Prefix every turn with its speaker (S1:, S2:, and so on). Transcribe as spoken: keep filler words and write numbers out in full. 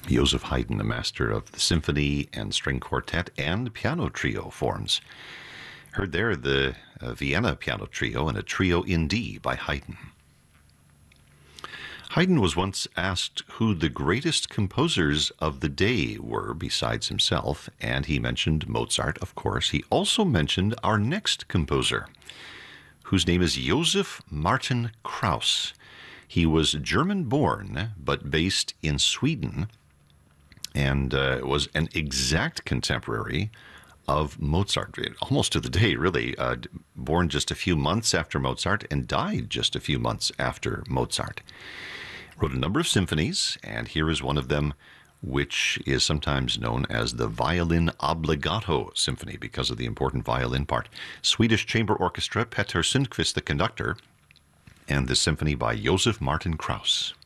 S1: Joseph Haydn, the master of the symphony and string quartet and piano trio forms. Heard there the uh, Vienna Piano Trio and a Trio in D by Haydn. Haydn was once asked who the greatest composers of the day were besides himself, and he mentioned Mozart, of course. He also mentioned our next composer, whose name is Joseph Martin Krauss. He was German-born, but based in Sweden, and uh, was an exact contemporary of Mozart, almost to the day, really. Uh, born just a few months after Mozart and died just a few months after Mozart. Wrote a number of symphonies, and here is one of them, which is sometimes known as the Violin Obbligato Symphony because of the important violin part. Swedish Chamber Orchestra, Peter Sundqvist the conductor, and the symphony by Joseph Martin Krauss.